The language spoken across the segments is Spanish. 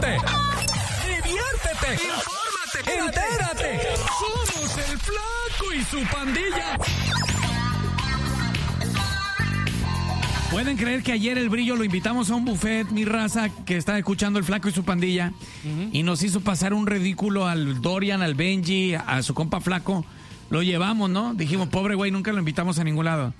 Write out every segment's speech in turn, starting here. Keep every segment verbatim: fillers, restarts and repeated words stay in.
Ríete, diviértete, infórmate, entérate. Somos el Flaco y su pandilla. ¿Pueden creer que ayer el Brillo lo invitamos a un buffet, mi raza, que está escuchando el Flaco y su pandilla, uh-huh, y nos hizo pasar un ridículo al Dorian, al Benji, a su compa Flaco? Lo llevamos, ¿no? Dijimos, pobre güey, nunca lo invitamos a ningún lado.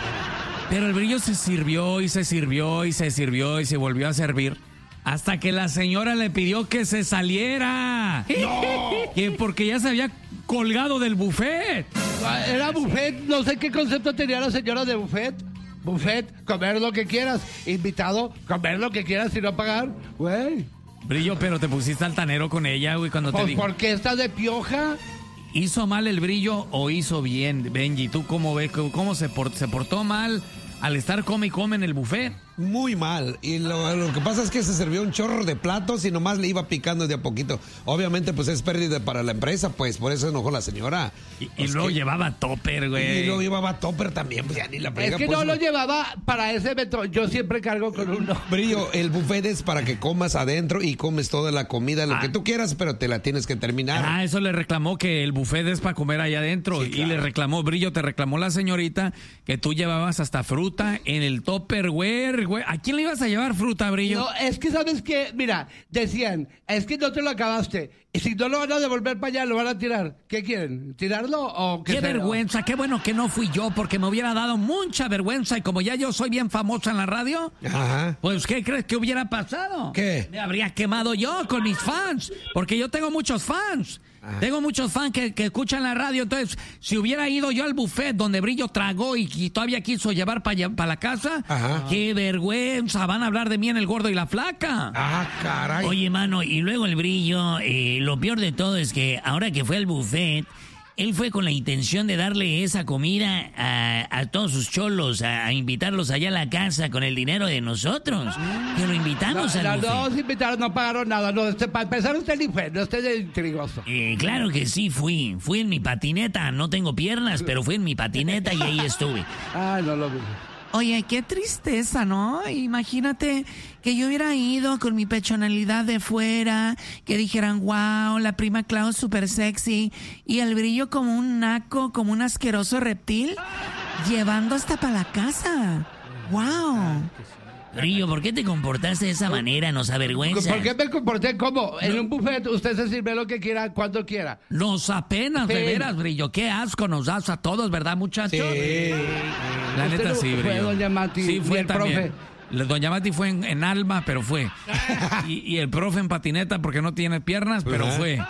Pero el Brillo se sirvió y se sirvió y se sirvió y se volvió a servir hasta que la señora le pidió que se saliera. ¡No! Que porque ya se había colgado del buffet. Era buffet, no sé qué concepto tenía la señora de buffet. Buffet, comer lo que quieras. Invitado, comer lo que quieras y no pagar. Güey. Brillo, pero te pusiste altanero con ella, güey, cuando pues te dijo. ¿Por qué estás de pioja? ¿Hizo mal el Brillo o hizo bien, Benji? ¿Tú cómo ves? ¿Cómo se, port- se portó mal al estar come y come en el buffet? Muy mal. Y lo, lo que pasa es que se sirvió un chorro de platos y nomás le iba picando de a poquito. Obviamente, pues es pérdida para la empresa, pues por eso enojó la señora. Y, y pues luego que... llevaba topper, güey. Y luego llevaba topper también, pues ya ni la pega. Es que pues, no no lo llevaba para ese evento. Yo siempre cargo con uno. Brillo, el buffet es para que comas adentro y comes toda la comida, lo ah. que tú quieras, pero te la tienes que terminar. Ah, eso le reclamó, que el buffet es para comer allá adentro. Sí, claro. Y le reclamó, Brillo, te reclamó la señorita que tú llevabas hasta fruta en el topperware, güey. ¿A quién le ibas a llevar fruta, Brillo? No, es que sabes que, mira, decían, es que no te lo acabaste. Y si no lo van a devolver para allá, lo van a tirar. ¿Qué quieren? ¿Tirarlo o qué? Qué vergüenza, qué bueno que no fui yo, porque me hubiera dado mucha vergüenza. Y como ya yo soy bien famosa en la radio, ajá, pues ¿qué crees que hubiera pasado? ¿Qué? Me habría quemado yo con mis fans, porque yo tengo muchos fans. Ajá. Tengo muchos fans que, que escuchan la radio. Entonces, si hubiera ido yo al buffet donde Brillo tragó y, y todavía quiso llevar para pa la casa, ajá, qué vergüenza. Van a hablar de mí en El Gordo y la Flaca. Ah, caray. Oye, mano, y luego el Brillo, eh, lo peor de todo es que ahora que fue al buffet, él fue con la intención de darle esa comida a, a todos sus cholos, a, a invitarlos allá a la casa con el dinero de nosotros. Que lo invitamos no, al no, buffet. No, se invitaron, no pagaron nada. No, este, para empezar, usted ni fue, no esté de intrigoso. Eh, claro que sí, fui. Fui en mi patineta. No tengo piernas, pero fui en mi patineta y ahí estuve. Ah, no lo vi. Oye, qué tristeza, ¿no? Imagínate que yo hubiera ido con mi pechonalidad de fuera, que dijeran, wow, la prima Clau es súper sexy, y el Brillo como un naco, como un asqueroso reptil, llevando hasta para la casa. ¡Wow! Brillo, ¿por qué te comportaste de esa manera? Nos avergüenza. ¿Por qué me comporté como? En no. un buffet usted se sirve lo que quiera, cuando quiera. Nos apenas, de veras, Brillo. Qué asco nos das a todos, ¿verdad, muchachos? Sí. La usted neta no sí, Brillo. Fue doña Mati, sí, fue el también. profe. Doña Mati fue en, en alma, pero fue. Y, y el profe en patineta porque no tiene piernas, pero uh-huh. fue.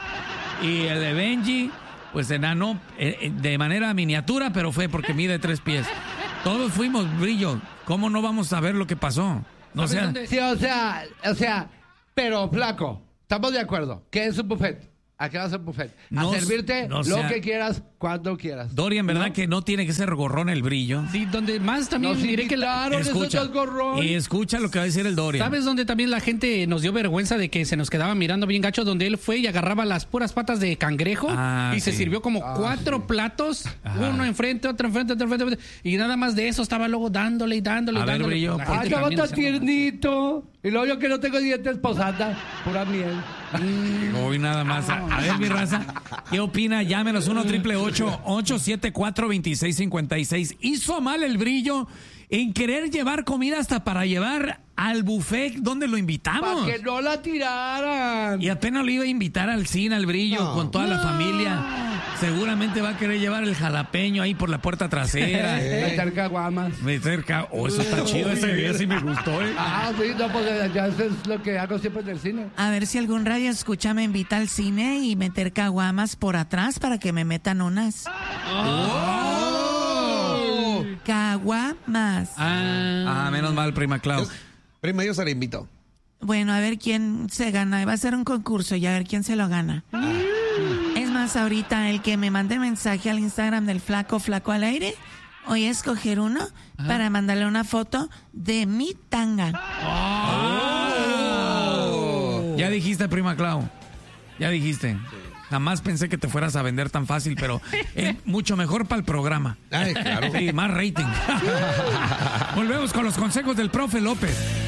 Y el de Benji, pues enano, eh, de manera miniatura, pero fue porque mide tres pies. Todos fuimos, Brillo. ¿Cómo no vamos a ver lo que pasó? No sea... Sí, o sea, o sea, pero Flaco, estamos de acuerdo. ¿Qué es un buffet? ¿A qué vas a un buffet? No, a servirte no lo sea... que quieras, cuando quieras. Dorian, ¿verdad ¿no? que no tiene que ser gorrón el Brillo? Sí, donde más también no, diré sí, que claro, la... escucha, eso es gorrón. Y escucha lo que va a decir el Dorian. ¿Sabes dónde también la gente nos dio vergüenza de que se nos quedaba mirando bien gacho? Donde él fue y agarraba las puras patas de cangrejo ah, y sí. se sirvió como ah, cuatro sí. platos, Ajá. uno enfrente, otro enfrente, otro enfrente, y nada más de eso estaba luego dándole y dándole y a dándole. Ver, Brillo, ah, ya va tan tiernito. Y luego yo que no tengo dientes, posada, pura miel. Hoy nada más. A, a ver, mi raza, ¿qué opina? Llámenos uno triple ocho ocho siete cuatro dos seis cinco seis. ¿Hizo mal el Brillo en querer llevar comida hasta para llevar al buffet donde lo invitamos? Para que no la tiraran. Y apenas lo iba a invitar al cine, al Brillo, no. con toda no. la familia. Seguramente va a querer llevar el jalapeño ahí por la puerta trasera. Meter caguamas. Meter caguamas. Oh, eso está chido. Ese día sí me gustó, ¿eh? Ah, sí, no, pues ya eso es lo que hago siempre en el cine. A ver si algún radio escucha me invita al cine y meter caguamas por atrás para que me metan unas. ¡Oh! Caguamas. Ah, ah, menos mal, prima Clau. Yo, prima, yo se la invito. Bueno, a ver quién se gana. Va a ser un concurso y a ver quién se lo gana. Ah. Es más, ahorita el que me mande mensaje al Instagram del Flaco, Flaco al aire, voy a escoger uno ah. para mandarle una foto de mi tanga. Oh. Ya dijiste, prima Clau. Ya dijiste. Sí. Jamás pensé que te fueras a vender tan fácil, pero es mucho mejor para el programa. Ay, claro. Sí, más rating. Volvemos con los consejos del profe López.